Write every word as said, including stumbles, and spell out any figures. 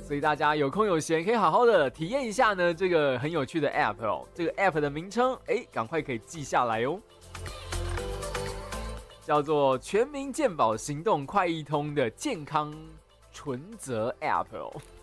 所以大家有空有闲可以好好的体验一下呢这个很有趣的 App 哦。这个 App 的名称，哎，赶快可以记下来哦，叫做全民健保行动快易通的健康存折 App 哦。